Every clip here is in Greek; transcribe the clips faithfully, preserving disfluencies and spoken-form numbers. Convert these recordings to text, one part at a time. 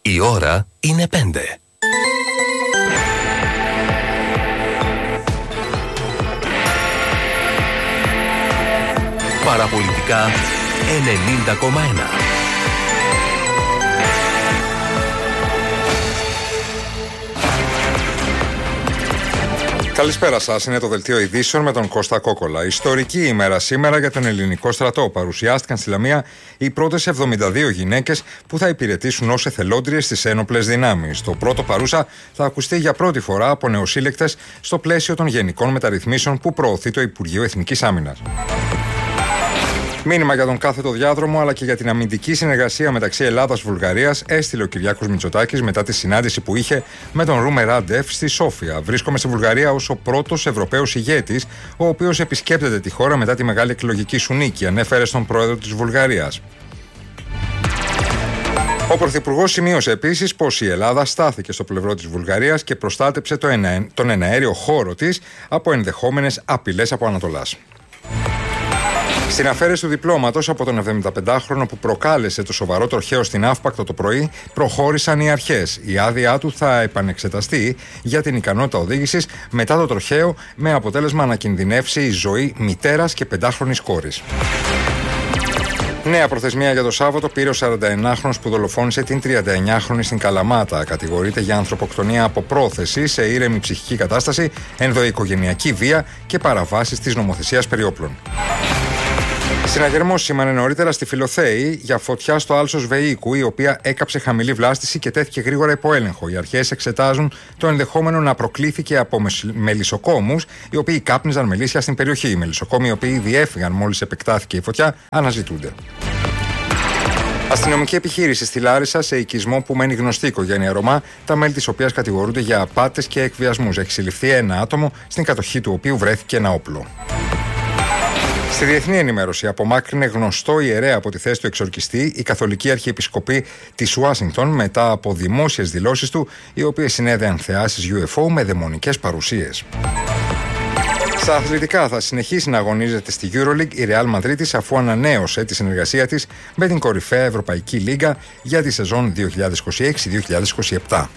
Η ώρα είναι πέντε. Παραπολιτικά ενενήντα κόμμα ένα. Καλησπέρα σας, είναι το Δελτίο Ειδήσεων με τον Κώστα Κόκολα. Ιστορική ημέρα σήμερα για τον ελληνικό στρατό. Παρουσιάστηκαν στη Λαμία οι πρώτες εβδομήντα δύο γυναίκες που θα υπηρετήσουν ως εθελόντριες στις ένοπλες δυνάμεις. Το πρώτο παρούσα θα ακουστεί για πρώτη φορά από νεοσύλλεκτες στο πλαίσιο των γενικών μεταρρυθμίσεων που προωθεί το Υπουργείο Εθνικής Άμυνας. Μήνυμα για τον κάθετο διάδρομο αλλά και για την αμυντική συνεργασία μεταξύ Ελλάδας-Βουλγαρίας έστειλε ο Κυριάκος Μητσοτάκης μετά τη συνάντηση που είχε με τον Ρούμερ Ράντεφ στη Σόφια. Βρίσκομαι στη Βουλγαρία ως ο πρώτος Ευρωπαίος ηγέτης, ο οποίος επισκέπτεται τη χώρα μετά τη μεγάλη εκλογική σου νίκη, ανέφερε στον πρόεδρο της Βουλγαρίας. Ο Πρωθυπουργός σημείωσε επίσης πως η Ελλάδα στάθηκε στο πλευρό της Βουλγαρίας και προστάτεψε το ενα... τον εναέριο χώρο της από ενδεχόμενες απειλές από Ανατολάς. Στην αφαίρεση του διπλώματος από τον εβδομηνταπεντάχρονο που προκάλεσε το σοβαρό τροχαίο στην Αύπακτο το πρωί, προχώρησαν οι αρχές. Η άδειά του θα επανεξεταστεί για την ικανότητα οδήγησης μετά το τροχαίο, με αποτέλεσμα να κινδυνεύσει η ζωή μητέρας και πεντάχρονης κόρης. Νέα προθεσμία για το Σάββατο πήρε ο σαρανταενάχρονος που δολοφόνησε την τριανταεννιάχρονη στην Καλαμάτα. Κατηγορείται για ανθρωποκτονία από πρόθεση σε ήρεμη ψυχική κατάσταση, ενδοοικογενειακή βία και παραβάσεις της νομοθεσίας περί όπλων. Συναγερμός σήμανε νωρίτερα στη Φιλοθέη για φωτιά στο άλσος Βεϊκού, η οποία έκαψε χαμηλή βλάστηση και τέθηκε γρήγορα υπό έλεγχο. Οι αρχές εξετάζουν το ενδεχόμενο να προκλήθηκε από μελισσοκόμους, οι οποίοι κάπνιζαν μελίσια στην περιοχή. Οι μελισσοκόμοι, οι οποίοι διέφυγαν μόλις επεκτάθηκε η φωτιά, αναζητούνται. Αστυνομική επιχείρηση στη Λάρισα σε οικισμό που μένει γνωστή οικογένεια Ρωμά, τα μέλη της οποίας κατηγορούνται για απάτες και εκβιασμούς. Έχει συλληφθεί ένα άτομο, στην κατοχή του οποίου βρέθηκε ένα όπλο. Στη διεθνή ενημέρωση, απομάκρυνε γνωστό ιερέα από τη θέση του εξορκιστή η Καθολική Αρχιεπισκοπή της Ουάσιγκτον μετά από δημόσιες δηλώσεις του, οι οποίες συνέδεαν θεάσεις γιου εφ ο με δαιμονικές παρουσίες. Στα αθλητικά, θα συνεχίσει να αγωνίζεται στη EuroLeague η Real Madrid αφού ανανέωσε τη συνεργασία της με την κορυφαία Ευρωπαϊκή Λίγκα για τη σεζόν δύο χιλιάδες είκοσι έξι δύο χιλιάδες είκοσι επτά.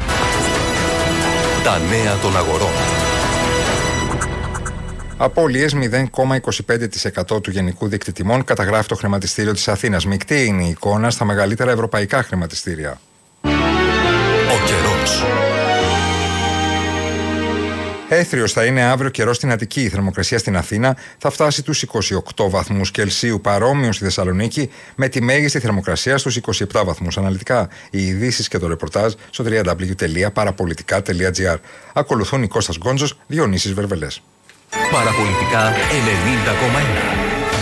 Τα νέα των αγορών. Απώλειες μηδέν κόμμα είκοσι πέντε τοις εκατό του γενικού δείκτη τιμών καταγράφει το χρηματιστήριο της Αθήνας. Μεικτή είναι η εικόνα στα μεγαλύτερα ευρωπαϊκά χρηματιστήρια. Ο καιρός. Έθριος θα είναι αύριο καιρός στην Αττική. Η θερμοκρασία στην Αθήνα θα φτάσει τους είκοσι οκτώ βαθμούς Κελσίου, παρόμοιο στη Θεσσαλονίκη, με τη μέγιστη θερμοκρασία στους είκοσι επτά βαθμούς. Αναλυτικά, οι ειδήσεις και το ρεπορτάζ στο double-u double-u double-u τελεία παραπολιτικά τελεία τζι άρ. Ακολουθούν η Κώστας Γκόντζος, Διονύσης Βερβελές. Παραπολιτικά ενενήντα κόμμα ένα.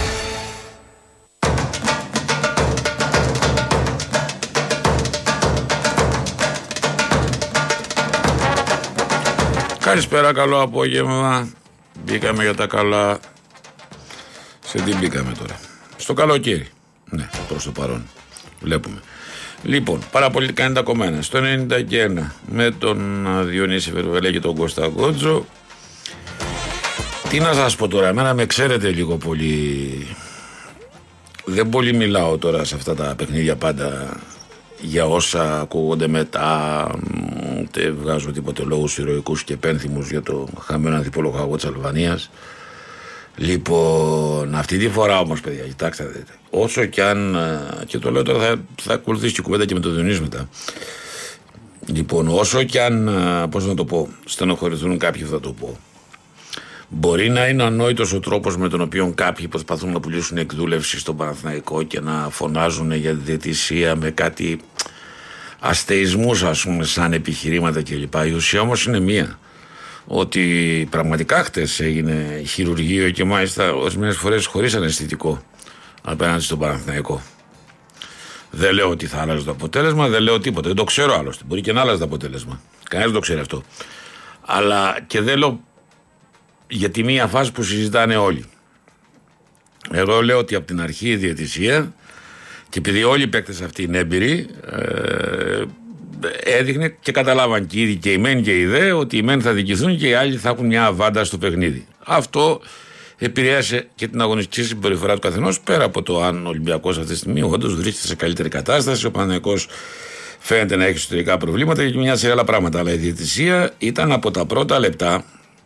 Καλησπέρα, καλό απόγευμα. Μπήκαμε για τα καλά. Σε τι μπήκαμε τώρα? Στο καλοκαίρι. Ναι, προς το παρόν. Βλέπουμε. Λοιπόν, παραπολιτικά ενενήντα κόμμα ένα. Στο ενενήντα ένα με τον Διονύση Βερβελέ και τον Κώστα Γκόντζο. Τι να σας πω τώρα, εμένα με ξέρετε λίγο πολύ. Δεν πολύ μιλάω τώρα σε αυτά τα παιχνίδια πάντα για όσα ακούγονται μετά. Ούτε βγάζω τίποτε λόγους ηρωικούς και πένθυμους για το χαμένο ανθιπολογαγό της Αλβανίας. Λοιπόν, αυτή τη φορά όμως, παιδιά, κοιτάξτε, δείτε, όσο κι αν, και το λέω τώρα, θα, θα ακολουθήσει και κουβέντα και με το Διονύση μετά. Λοιπόν, όσο κι αν, πώς να το πω, στενοχωρηθούν κάποιοι, θα το πω. Μπορεί να είναι ανόητος ο τρόπος με τον οποίο κάποιοι προσπαθούν να πουλήσουν εκδούλευση στον Παναθηναϊκό και να φωνάζουν για τη διαιτησία με κάτι αστεισμούς, ας πούμε, σαν επιχειρήματα κλπ. Η ουσία όμως είναι μία. Ότι πραγματικά χτες έγινε χειρουργείο και μάλιστα ορισμένες φορές χωρίς αναισθητικό απέναντι στον Παναθηναϊκό. Δεν λέω ότι θα άλλαζε το αποτέλεσμα, δεν λέω τίποτα. Δεν το ξέρω άλλωστε. Μπορεί και να άλλαζε το αποτέλεσμα. Κανένας δεν το ξέρει αυτό. Αλλά και δεν λέω για τη μία φάση που συζητάνε όλοι. Εγώ λέω ότι από την αρχή η διαιτησία, και επειδή όλοι οι παίκτες αυτοί είναι έμπειροι, ε, έδειχνε και καταλάβαν και ήδη και οι μεν και οι δε ότι οι μεν θα δικηθούν και οι άλλοι θα έχουν μια αβάντα στο παιχνίδι. Αυτό επηρέασε και την αγωνιστική συμπεριφορά του καθενός, πέρα από το αν ο Ολυμπιακός αυτή τη στιγμή όντως βρίσκεται σε καλύτερη κατάσταση. Ο Παναθηναϊκός φαίνεται να έχει εσωτερικά προβλήματα και μια σειρά άλλα πράγματα. Αλλά η διαιτησία ήταν από τα πρώτα λεπτά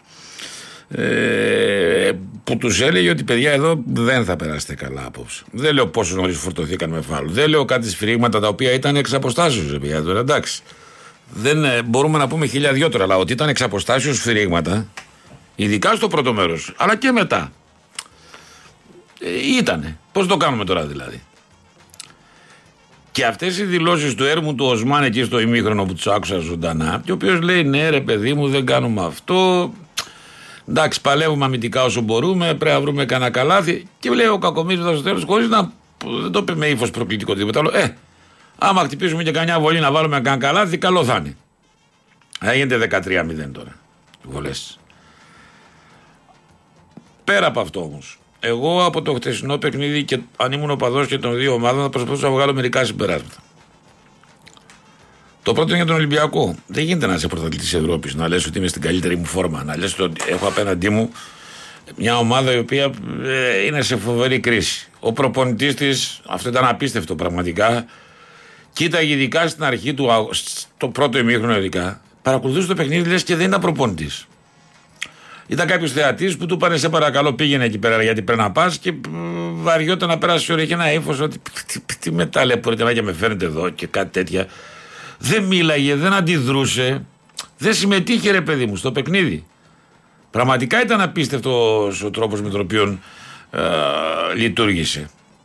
ε, που τους έλεγε ότι παιδιά εδώ δεν θα περάσετε καλά απόψε. Δεν λέω πόσο νωρίς φορτωθήκαν με φάουλ. Δεν λέω κάτι σφυρίγματα τα οποία ήταν εξ αποστάσεως, παιδιά, τώρα εντάξει. Δεν ε, μπορούμε να πούμε χίλια δυο τώρα, αλλά ότι ήταν εξ αποστάσεως σφυρίγματα, ειδικά στο πρώτο μέρος, αλλά και μετά. Ε, ήτανε. Πώς το κάνουμε τώρα δηλαδή. Και αυτές οι δηλώσεις του Έρμου του Οσμάν εκεί στο ημίχρονο που τους άκουσα ζωντανά, και ο οποίος λέει ναι ρε παιδί μου δεν κάνουμε αυτό, εντάξει παλεύουμε αμυντικά όσο μπορούμε, πρέπει να βρούμε κανένα καλάθι, και λέει ο Κακομοίρης στο τέλος, χωρίς να, δεν το είπε με ύφος προκλητικό τίποτα άλλο, ε, άμα χτυπήσουμε και κανιά βολή να βάλουμε κανένα καλάθι, καλό θα είναι. Έγινε δεκατρία μηδέν τώρα, βολές. Πέρα από αυτό όμως, εγώ από το χτεσινό παιχνίδι, και αν ήμουν οπαδός και των δύο ομάδων, θα προσπαθούσα να βγάλω μερικά συμπεράσματα. Το πρώτο είναι για τον Ολυμπιακό. Δεν γίνεται να είσαι πρωταθλητής Ευρώπης, να λες ότι είμαι στην καλύτερη μου φόρμα, να λες ότι έχω απέναντί μου μια ομάδα η οποία ε, είναι σε φοβερή κρίση. Ο προπονητής της, αυτό ήταν απίστευτο πραγματικά, κοίταγε ειδικά στην αρχή του, το πρώτο ημίχρονο ειδικά, παρακολουθούσε το παιχνίδι λες και δεν ήταν προπονητής. Ήταν κάποιος θεατής που του είπανε σε παρακαλώ πήγαινε εκεί πέρα γιατί πρέπει να πας, και βαριόταν να περάσει ώρα. Είχε ένα ύφος ότι τι, τι με ταλαιπωρείτε και με φέρνετε εδώ και κάτι τέτοια. Δεν μίλαγε, δεν αντιδρούσε, δεν συμμετείχε ρε παιδί μου στο παιχνίδι. Πραγματικά ήταν απίστευτος ο τρόπος με τον οποίο ε, λειτουργήσε.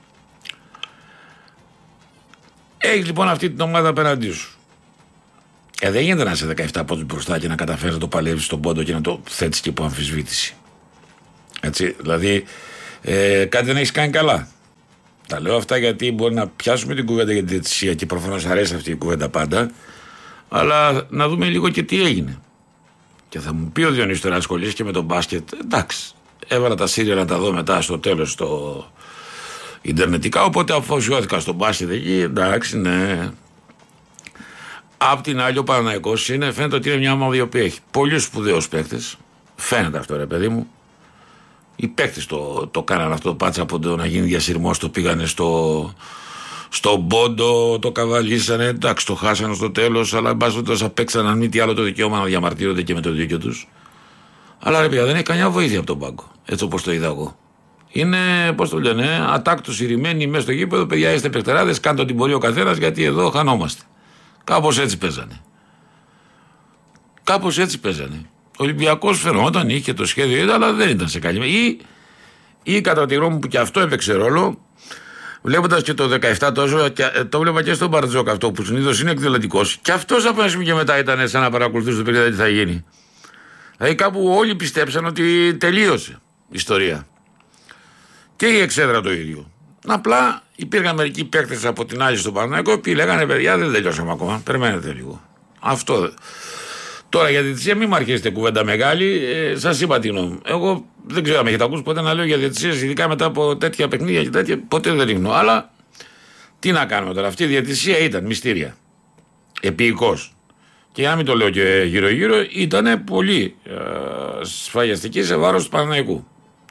Έχεις λοιπόν αυτή την ομάδα απέναντί σου. Ε, δεν γίνεται να είσαι δεκαεπτά πόντους μπροστά και να καταφέρεις να το παλεύεις στον πόντο και να το θέτεις και υπό αμφισβήτηση. Έτσι, δηλαδή ε, κάτι δεν έχεις κάνει καλά. Τα λέω αυτά γιατί μπορεί να πιάσουμε την κουβέντα για τη διαιτησία και προφανώς αρέσει αυτή η κουβέντα πάντα, αλλά να δούμε λίγο και τι έγινε. Και θα μου πει ο Διονύσης τώρα ασχολείσαι και με τον μπάσκετ. Εντάξει, έβαλα τα σύρια να τα δω μετά στο τέλος στο ιντερνετικά, οπότε αφοσιώθηκα στο μπάσκετ εκεί, εντάξει, ναι. Απ' την άλλη, ο Παναθηναϊκός είναι, φαίνεται ότι είναι μια ομάδα η οποία έχει πολύ σπουδαίους παίκτες. Φαίνεται αυτό, ρε παιδί μου. Οι παίκτες το, το κάνανε αυτό, το πάτσα από το να γίνει διασυρμός, το πήγανε στο, στον πόντο, το καβαλήσανε. Εντάξει, το χάσανε στο τέλος, αλλά εν πάση περιπτώσει απέξαν αν μη τι άλλο το δικαίωμα να διαμαρτύρονται και με το δίκιο τους. Αλλά ρε παιδιά, δεν έχει καμιά βοήθεια από τον πάγκο, έτσι όπως το είδα εγώ. Είναι, πώς το λένε, ατάκτος ηρημένοι μέσα στο γήπεδο, παιδιά είστε παιχτεράδες, κάντε ό,τι μπορεί ο καθένας γιατί εδώ χανόμαστε. Κάπως έτσι παίζανε. Κάπως έτσι παίζανε. Ο Ολυμπιακός φαινόταν, είχε το σχέδιο, αλλά δεν ήταν σε καλή. Ή, ή κατά τη γνώμη μου που και αυτό έπαιξε ρόλο, βλέποντας και το δεκαεπτά τόσο, και, το βλέπα και στον Μπαρτζόκ αυτό που συνήθως είναι εκδηλωτικός. Και αυτός από ένα σημείο και μετά ήταν σαν να παρακολουθούσε το παιχνίδι τι θα γίνει. Δηλαδή κάπου όλοι πιστέψαν ότι τελείωσε η ιστορία. Και η εξέδρα το ίδιο. Απλά υπήρχαν μερικοί παίκτες από την άλλη στον Παναθηναϊκό που λέγανε παιδιά δεν τελειώσαμε ακόμα. Περιμένετε λίγο. Αυτό. Τώρα για διαιτησία μην μ' αρχίσετε κουβέντα μεγάλη. Ε, σας είπα τι γνώμη. Εγώ δεν ξέρω αν έχετε ακούσει ποτέ να λέω για διαιτησίες, ειδικά μετά από τέτοια παιχνίδια και τέτοια. Ποτέ δεν ρίχνω. Αλλά τι να κάνουμε τώρα. Αυτή η διαιτησία ήταν μυστήρια. Επίοικος. Και για να μην το λέω και γύρω-γύρω, ήταν πολύ ε, σφαγιαστική σε βάρος του Παναθηναϊκού.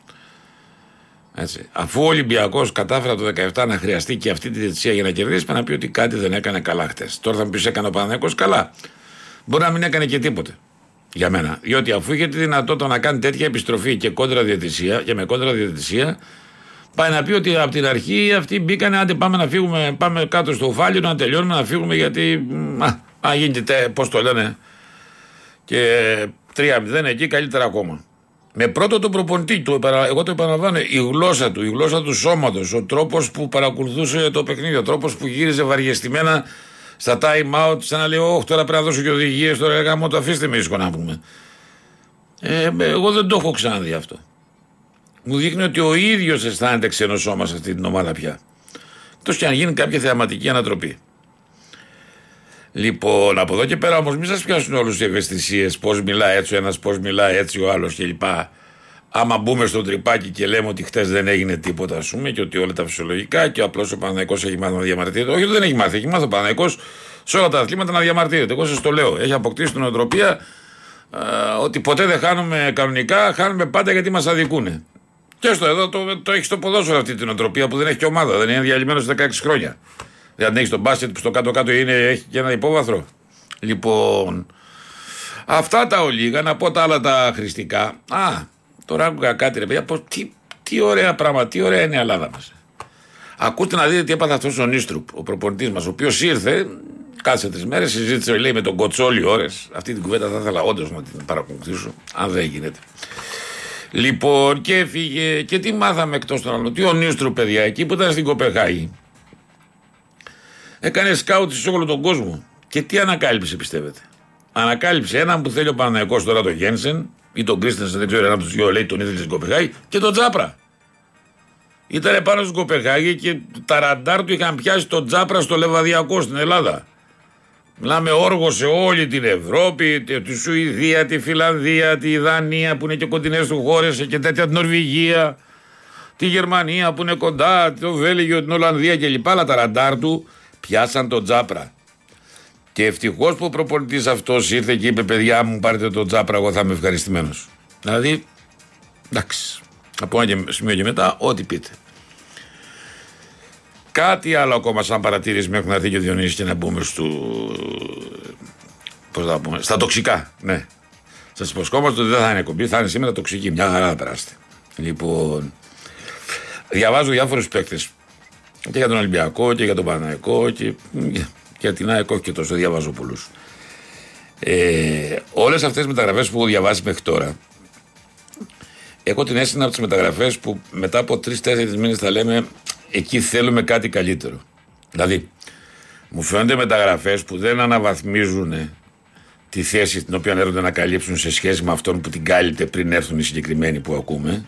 Έτσι. Αφού ο Ολυμπιακός κατάφερε το δεκαεπτά να χρειαστεί και αυτή τη διαιτησία για να κερδίσει, πρέπει να πει ότι κάτι δεν έκανε καλά χτες. Τώρα θα μου πει έκανε ο Παναθηναϊκός καλά. Μπορεί να μην έκανε και τίποτε. Για μένα. Διότι αφού είχε τη δυνατότητα να κάνει τέτοια επιστροφή και κόντρα διαιτησία, και με κόντρα διαιτησία, πάει να πει ότι από την αρχή αυτοί μπήκανε, άντε πάμε να φύγουμε, πάμε κάτω στο Ουφάλιο να τελειώνουμε, να φύγουμε γιατί. Αν γίνεται, πώς το λένε, και τρία μηδέν εκεί, καλύτερα ακόμα. Με πρώτο τον προπονητή του, εγώ το επαναλαμβάνω, η γλώσσα του, η γλώσσα του σώματος, ο τρόπος που παρακολουθούσε το παιχνίδι, ο τρόπος που γύριζε βαριεστημένα στα time out, σαν να λέει: όχι, τώρα πρέπει να δώσω και οδηγίες, τώρα έκανα το αφήστε με ίσχο να πούμε. Ε, εγώ δεν το έχω ξαναδεί αυτό. Μου δείχνει ότι ο ίδιος αισθάνεται ξένο σώμα σε αυτή την ομάδα πια. Εκτός και αν γίνει κάποια θεαματική ανατροπή. Λοιπόν, από εδώ και πέρα όμως μην σας πιάσουν όλους οι ευαισθησίες, πώς μιλάει έτσι ο ένας, πώς μιλάει έτσι ο άλλος κλπ. Άμα μπούμε στο τρυπάκι και λέμε ότι χτες δεν έγινε τίποτα, ας πούμε, και ότι όλα τα φυσιολογικά και απλώς ο Παναθηναϊκός έχει μάθει να διαμαρτύρεται. Όχι, δεν έχει μάθει, έχει μάθει ο Παναθηναϊκός σε όλα τα αθλήματα να διαμαρτύρεται. Εγώ σας το λέω. Έχει αποκτήσει την νοοτροπία ότι ποτέ δεν χάνουμε κανονικά, χάνουμε πάντα γιατί μας αδικούνε. Και στο εδώ το, το έχει στο ποδόσφαιρο αυτή την νοοτροπία που δεν έχει και ομάδα, δεν είναι διαλυμένος δεκαέξι χρόνια. Δηλαδή έχει τον μπάσκετ που στο κάτω-κάτω είναι, έχει και ένα υπόβαθρο. Λοιπόν, αυτά τα ολίγα, να πω τα άλλα τα χρηστικά. Α, τώρα άκουγα κάτι ρε παιδιά, τι, τι ωραία πράγματα, τι ωραία είναι η Ελλάδα μας. Ακούστε να δείτε τι έπαθε αυτός ο Νίστρουπ, ο προπονητής μας, ο οποίος ήρθε, κάτσε τρεις μέρες, συζήτησε λέει με τον Κοτσόλη ώρες. Αυτή την κουβέντα θα ήθελα όντως να την παρακολουθήσω, αν δεν γίνεται. Λοιπόν, και έφυγε, και τι μάθαμε εκτός των άλλων. Τι ο Νίστρουπ, παιδιά, εκεί που ήταν στην Κοπεχάγη, έκανε σκάουτ σε όλο τον κόσμο. Και τι ανακάλυψε, πιστεύετε? Ανακάλυψε έναν που θέλει ο Παναθηναϊκός τώρα, τον Γένσεν, ή τον Κρίστενσεν, δεν ξέρω, ένα από τους δυο λέει τον ήθελε στην Κοπεχάγη, και τον Τζάπρα. Ήτανε πάνω στην Κοπεχάγη και τα ραντάρ του είχαν πιάσει τον Τζάπρα στο Λεβαδιακό στην Ελλάδα. Μιλάμε όργο σε όλη την Ευρώπη, τη Σουηδία, τη Φιλανδία, τη Δανία που είναι και κοντινές του χώρες και τέτοια, την Νορβηγία, τη Γερμανία που είναι κοντά, το Βέλγιο, την Ολλανδία κλπ. Αλλά τα ραντάρ του πιάσαν τον Τζάπρα. Και ευτυχώς που ο προπονητής αυτός ήρθε και είπε: παιδιά μου, πάρετε τον Τζάπρα, εγώ θα είμαι ευχαριστημένος. Δηλαδή, εντάξει. Από ένα σημείο και μετά, ό,τι πείτε. Κάτι άλλο ακόμα σαν παρατήρηση μέχρι να έρθει και ο Διονύσης και να μπούμε στο. Πώς θα πούμε, στα τοξικά. Ναι. Σας υποσχόμαστε ότι δεν θα είναι κομπή, θα είναι σήμερα τοξική. Μια χαρά θα περάσετε. Λοιπόν, διαβάζω διάφορους παίκτες και για τον Ολυμπιακό και για τον Παναθηναϊκό και για την ΑΕΚ, όχι και τόσο, διαβάζω πολλούς. Ε, όλες αυτές τις μεταγραφές που έχω διαβάσει μέχρι τώρα, έχω την αίσθηση από τις μεταγραφές που μετά από τρεις-τέσσερις μήνες θα λέμε εκεί θέλουμε κάτι καλύτερο. Δηλαδή, μου φαίνονται μεταγραφές που δεν αναβαθμίζουν τη θέση την οποία έρχονται να καλύψουν σε σχέση με αυτόν που την κάλυπτε πριν έρθουν οι συγκεκριμένοι που ακούμε.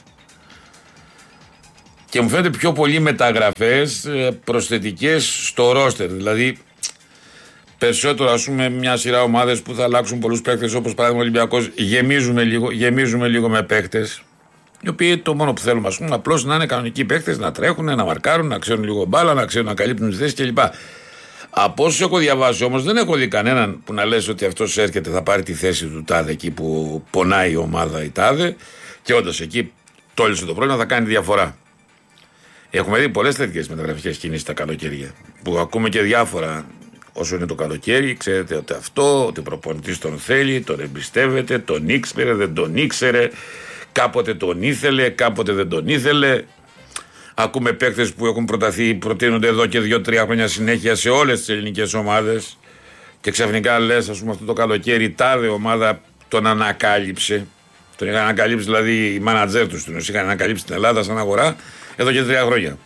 Και μου φαίνονται πιο πολλοί μεταγραφές προσθετικές στο ρόστερ. Δηλαδή, περισσότερο ας πούμε μια σειρά ομάδες που θα αλλάξουν πολλούς παίκτες, όπως παράδειγμα ο Ολυμπιακός, γεμίζουμε λίγο, γεμίζουμε λίγο με παίκτες. Οι οποίοι το μόνο που θέλουμε, ας πούμε, απλώς να είναι κανονικοί παίκτες, να τρέχουν, να μαρκάρουν, να ξέρουν λίγο μπάλα, να ξέρουν να καλύπτουν τις θέσεις κλπ. Από όσους έχω διαβάσει όμως, δεν έχω δει κανέναν που να λες ότι αυτός έρχεται, θα πάρει τη θέση του τάδε εκεί που πονάει η ομάδα η τάδε, και όντως εκεί τόλισε το πρόβλημα, θα κάνει διαφορά. Έχουμε δει πολλές τέτοιες μεταγραφικές κινήσεις τα καλοκαίρια, που ακούμε και διάφορα. Όσο είναι το καλοκαίρι, ξέρετε ότι αυτό, ότι ο προπονητής τον θέλει, τον εμπιστεύεται, τον ήξερε, δεν τον ήξερε. Κάποτε τον ήθελε, κάποτε δεν τον ήθελε. Ακούμε παίκτες που έχουν προταθεί, προτείνονται εδώ και δύο-τρία χρόνια συνέχεια σε όλες τις ελληνικές ομάδες. Και ξαφνικά λες, ας πούμε, αυτό το καλοκαίρι, τάδε ομάδα τον ανακάλυψε. Τον είχαν ανακαλύψει δηλαδή οι μάνατζερ τους, τον είχαν ανακαλύψει στην Ελλάδα σαν αγορά εδώ και τρία χρόνια.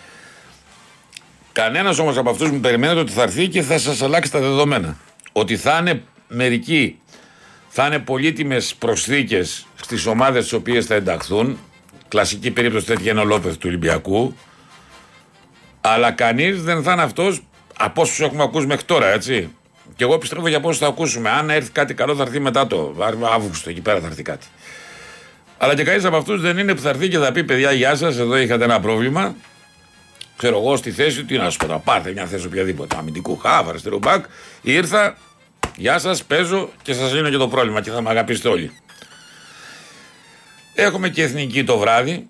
Κανένας όμως από αυτούς μου περιμένετε ότι θα έρθει και θα σας αλλάξει τα δεδομένα. Ότι θα είναι μερικοί, θα είναι πολύτιμες προσθήκες στις ομάδες τις οποίες θα ενταχθούν. Κλασική περίπτωση τέτοια είναι ο Λόπεθ του Ολυμπιακού. Αλλά κανείς δεν θα είναι αυτός από όσους έχουμε ακούσει μέχρι τώρα, έτσι. Και εγώ πιστεύω για πόσους θα ακούσουμε. Αν έρθει κάτι καλό, θα έρθει μετά το Αύγουστο, εκεί πέρα θα έρθει κάτι. Αλλά και κανείς από αυτούς δεν είναι που θα έρθει και θα πει: παιδιά, γεια σας, εδώ είχατε ένα πρόβλημα. Ξέρω εγώ στη θέση, τι να σου πω, να πάρτε μια θέση οποιαδήποτε. Αμυντικού χαφ, αριστερό μπακ. Ήρθα, γεια σας, παίζω και σας λύνω και το πρόβλημα και θα με αγαπήσετε όλοι. Έχουμε και εθνική το βράδυ.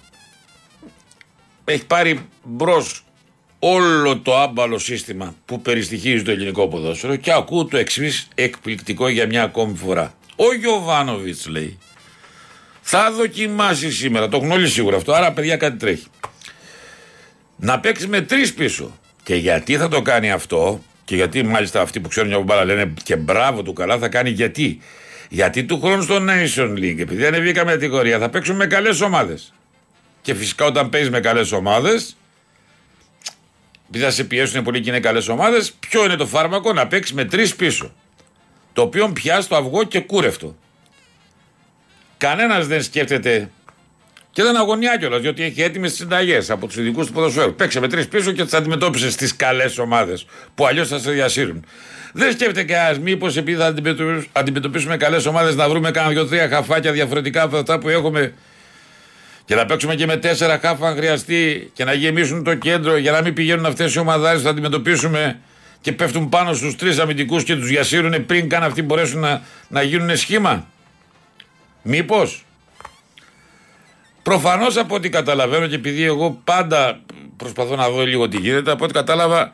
Έχει πάρει μπρος όλο το άμπαλο σύστημα που περιστοιχίζει το ελληνικό ποδόσφαιρο και ακούω το εξής εκπληκτικό για μια ακόμη φορά. Ο Γιοβάνοβιτς λέει: θα δοκιμάσει σήμερα, το έχουν όλοι σίγουρα αυτό, άρα παιδιά κάτι τρέχει. Να παίξει με τρεις πίσω. Και γιατί θα το κάνει αυτό, και γιατί μάλιστα αυτοί που ξέρουν για μπάλα λένε και μπράβο του καλά, θα κάνει γιατί. Γιατί του χρόνου στο Nation League, επειδή ανεβήκαμε κατηγορία, θα παίξουμε με καλές ομάδες. Και φυσικά όταν παίζει με καλές ομάδες, επειδή θα σε πιέσουν πολύ και είναι καλές ομάδες, ποιο είναι το φάρμακο? Να παίξει με τρεις πίσω. Το οποίο πιάσει το αυγό και κούρευτο. Κανένας δεν σκέφτεται. Και δεν αγωνιά κιόλας, διότι έχει έτοιμες συνταγές από τους ειδικούς του ποδοσφαίρου. Παίξε με τρεις πίσω και τις αντιμετώπισε στις καλές ομάδες που αλλιώς θα σε διασύρουν. Δεν σκέφτεται κανένας μήπως επειδή θα αντιμετωπίσουμε καλές ομάδες να βρούμε κάνα δύο-τρία χαφάκια διαφορετικά από αυτά που έχουμε και να παίξουμε και με τέσσερα χάφα αν χρειαστεί και να γεμίσουν το κέντρο για να μην πηγαίνουν αυτές οι ομαδάρες που θα αντιμετωπίσουμε και πέφτουν πάνω στους τρεις αμυντικούς και τους διασύρουν πριν καν αυτοί μπορέσουν να, να γίνουν σχήμα. Μήπως. Προφανώς από ό,τι καταλαβαίνω και επειδή εγώ πάντα προσπαθώ να δω λίγο τι γίνεται, από ό,τι κατάλαβα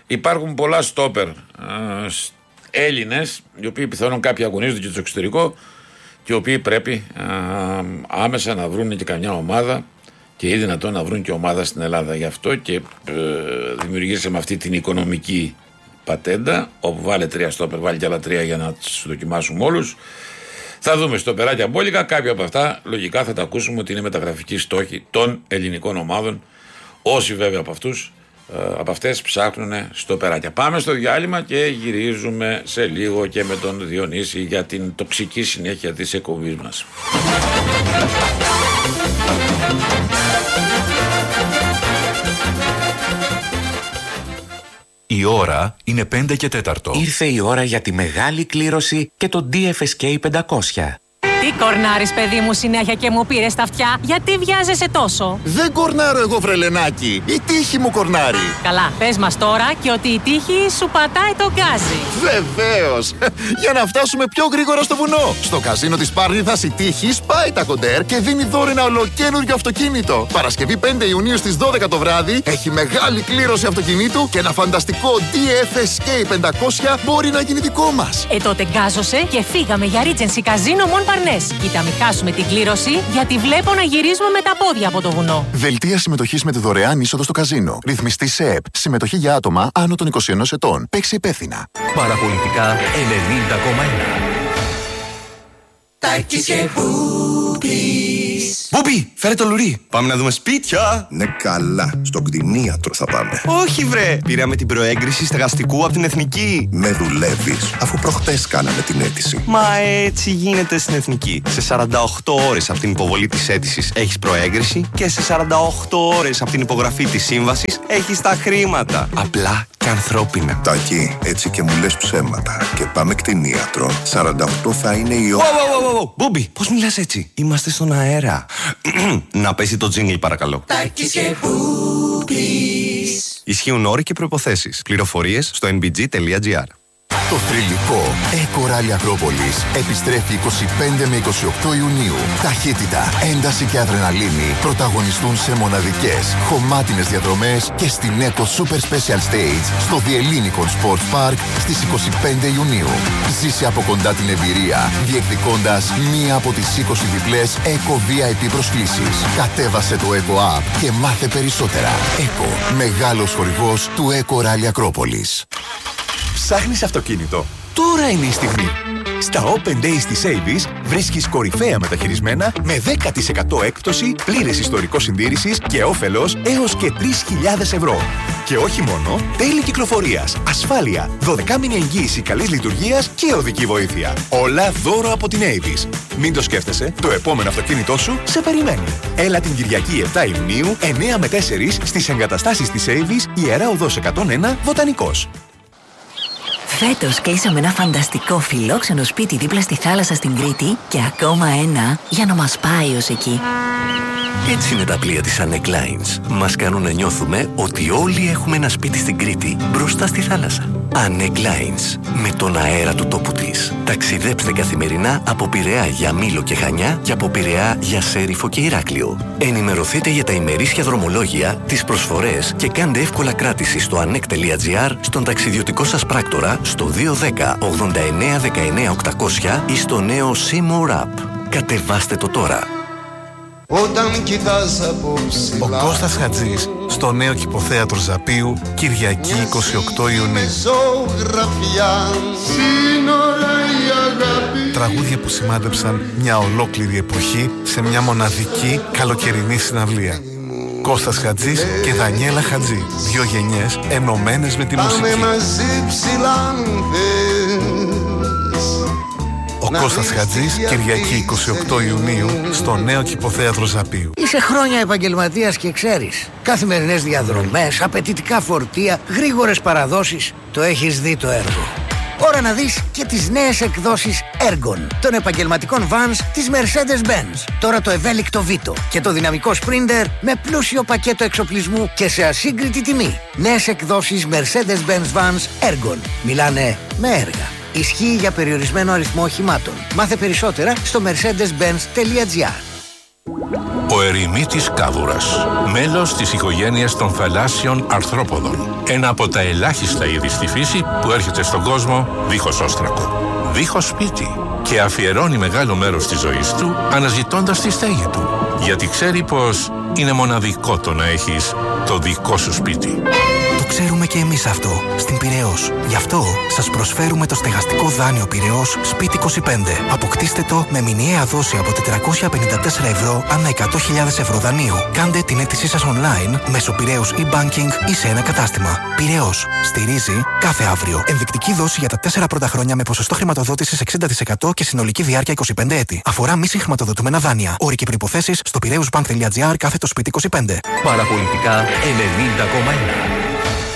Υπάρχουν πολλά στόπερ ε, Έλληνες, οι οποίοι πιθανόν κάποιοι αγωνίζονται και στο εξωτερικό και οι οποίοι πρέπει ε, άμεσα να βρουν και καμιά ομάδα και ή δυνατόν να βρουν και ομάδα στην Ελλάδα. Γι' αυτό και ε, δημιουργήσαμε αυτή την οικονομική πατέντα, όπου βάλε τρία στόπερ, βάλει και άλλα τρία για να τους δοκιμάσουμε όλους. Θα δούμε στο περάκια μπόλικα. Κάποια από αυτά λογικά θα τα ακούσουμε ότι είναι μεταγραφικοί στόχοι των ελληνικών ομάδων. Όσοι βέβαια από αυτούς, από αυτές ψάχνουν στο περάκια. Πάμε στο διάλειμμα και γυρίζουμε σε λίγο και με τον Διονύση για την τοξική συνέχεια της εκπομπής μας. Η ώρα είναι πέντε και τέταρτο. Ήρθε η ώρα για τη μεγάλη κλήρωση και το ντι εφ ες κέι πεντακόσια. Τι κορνάρεις, παιδί μου, συνέχεια και μου πήρες τα αυτιά? Γιατί βιάζεσαι τόσο? Δεν κορνάρω εγώ, βρελενάκι. Η τύχη μου κορνάρει. Καλά, πες μας τώρα και ότι η τύχη σου πατάει το γκάζι. Βεβαίως. Για να φτάσουμε πιο γρήγορα στο βουνό. Στο καζίνο της Πάρνηθας η τύχη σπάει τα κοντέρ και δίνει δώρο ένα ολοκαίνουργιο αυτοκίνητο. Παρασκευή πέντε Ιουνίου στις δώδεκα το βράδυ έχει μεγάλη κλήρωση αυτοκινήτου και ένα φανταστικό ντι εφ ες κέι πεντακόσια μπορεί να γίνει δικό μας. Ε, τότε γκάζωσε και φύγαμε για Regency Casino Mon Parnasse. Κοίτα, μην χάσουμε την κλήρωση, γιατί βλέπω να γυρίζουμε με τα πόδια από το βουνό. Δελτία συμμετοχής με τη δωρεάν είσοδο στο καζίνο. Ρυθμιστή ΣΕΕΠ. Συμμετοχή για άτομα άνω των είκοσι ενός ετών. Παίξει υπεύθυνα. Παραπολιτικά ενενήντα κόμμα ένα. Τάκης και Μπούπης. Μπούπη, φέρε το λουρί. Πάμε να δούμε σπίτια. Ναι, καλά. Στο κτηνίατρο θα πάμε. Όχι, βρε. Πήραμε την προέγκριση στεγαστικού από την Εθνική. Με δουλεύεις, αφού προχτές κάναμε την αίτηση. Μα έτσι γίνεται στην Εθνική. Σε σαράντα οκτώ ώρες από την υποβολή της αίτησης έχεις προέγκριση και σε σαράντα οκτώ ώρες από την υπογραφή της σύμβασης έχεις τα χρήματα. Απλά και ανθρώπινα. Τάκη, έτσι και μου λες ψέματα. Και πάμε κτηνίατρο. σαράντα οκτώ θα είναι η ώρα. Μπούμπι, πώς μιλάς έτσι? Είμαστε στον αέρα. Να πέσει το τζίνγκλ, παρακαλώ. Τάκης και Μπούπης. Ισχύουν όροι και προϋποθέσεις. Πληροφορίες στο εν μπι τζι τελεία τζι άρ. Το θρυλικό Eco Rally Ακρόπολης επιστρέφει είκοσι πέντε με είκοσι οκτώ Ιουνίου. Ταχύτητα, ένταση και αδρεναλίνη πρωταγωνιστούν σε μοναδικές, χωμάτινες διαδρομές και στην Eco Super Special Stage στο The Ellinikon Sports Park στις είκοσι πέντε Ιουνίου. Ζήσε από κοντά την εμπειρία, διεκδικώντας μία από τις είκοσι διπλές Eco βι άι πι προσκλήσεις. Κατέβασε το Eco App και μάθε περισσότερα. Eco, μεγάλος χορηγός του Eco Rally Ακρόπολης. Ψάχνεις αυτοκίνητο? Τώρα είναι η στιγμή. Στα Open Days της Avis βρίσκεις κορυφαία μεταχειρισμένα με δέκα τοις εκατό έκπτωση, πλήρες ιστορικό συντήρησης και όφελος έως και τρεις χιλιάδες ευρώ. Και όχι μόνο, τέλη κυκλοφορίας, ασφάλεια, δωδεκάμηνη εγγύηση καλής λειτουργίας και οδική βοήθεια. Όλα δώρο από την Avis. Μην το σκέφτεσαι, το επόμενο αυτοκίνητό σου σε περιμένει. Έλα την Κυριακή επτά Ιουνίου, εννιά με τέσσερις στις εγκαταστάσεις της Avis, Ιερά Οδός εκατόν ένα, Βοτανικός. Φέτος κλείσαμε ένα φανταστικό φιλόξενο σπίτι δίπλα στη θάλασσα στην Κρήτη και ακόμα ένα για να μας πάει ως εκεί. Έτσι είναι τα πλοία της Anec Lines. Μας κάνουν να νιώθουμε ότι όλοι έχουμε ένα σπίτι στην Κρήτη, μπροστά στη θάλασσα. Anec Lines, με τον αέρα του τόπου της. Ταξιδέψτε καθημερινά από Πειραιά για Μήλο και Χανιά και από Πειραιά για Σέριφο και Ηράκλειο. Ενημερωθείτε για τα ημερήσια δρομολόγια, τις προσφορές και κάντε εύκολα κράτηση στο anec τελεία τζι άρ, στον ταξιδιωτικό σας πράκτορα, στο δύο ένα μηδέν ογδόντα εννέα δεκαεννέα οκτακόσια ή στο νέο Seymour App. Κατεβάστε το τώρα. Όταν κοιτάς από ψηλά. Ο Κώστας Χατζής στο νέο κηποθέατρο Ζαπίου, Κυριακή είκοσι οκτώ Ιουνίου. Τραγούδια που σημάδεψαν μια ολόκληρη εποχή σε μια μοναδική καλοκαιρινή συναυλία. Κώστας Χατζής και Δανιέλα Χατζή. Δύο γενιές ενωμένες με τη μουσική. Ο Κώστας Χατζής, Κυριακή είκοσι οκτώ Ιουνίου, στο νέο κηποθέατρο Ζαπίου. Είσαι χρόνια επαγγελματίας και ξέρεις. Καθημερινές διαδρομές, απαιτητικά φορτία, γρήγορες παραδόσεις. Το έχεις δει το έργο. Ώρα να δεις και τις νέες εκδόσεις Ergon των επαγγελματικών vans της Mercedes-Benz. Τώρα το ευέλικτο Vito και το δυναμικό Sprinter με πλούσιο πακέτο εξοπλισμού και σε ασύγκριτη τιμή. Νέες εκδόσεις Mercedes-Benz vans Ergon. Μιλάνε με έργα. Ισχύει για περιορισμένο αριθμό οχημάτων. Μάθε περισσότερα στο mercedes benz τελεία τζι άρ. Ο ερημίτης κάβουρας, μέλος της οικογένειας των θαλάσσιων αρθρόποδων. Ένα από τα ελάχιστα είδη στη φύση που έρχεται στον κόσμο δίχως όστρακο, δίχως σπίτι και αφιερώνει μεγάλο μέρος της ζωής του αναζητώντας τη στέγη του. Γιατί ξέρει πως είναι μοναδικό το να έχεις το δικό σου σπίτι. Το ξέρουμε και εμείς αυτό, στην Πειραιώς. Γι' αυτό σας προσφέρουμε το στεγαστικό δάνειο Πειραιώς Σπίτι είκοσι πέντε. Αποκτήστε το με μηνιαία δόση από τετρακόσια πενήντα τέσσερα ευρώ ανά εκατό χιλιάδες ευρώ δανείου. Κάντε την αίτησή σας online μέσω Πειραιώς e-banking ή σε ένα κατάστημα. Πειραιώς. Στηρίζει κάθε αύριο. Ενδεικτική δόση για τα τέσσερα πρώτα χρόνια με ποσοστό χρηματοδότησης εξήντα τοις εκατό και συνολική διάρκεια είκοσι πέντε έτη. Αφορά μη συγχρηματοδοτούμενα δάνεια. Όροι και προϋποθέσεις στο πειραιώσμπανκ τελεία τζι άρ κάθετο σπίτι είκοσι πέντε. Παραπολιτικά ενενήντα κόμμα ένα.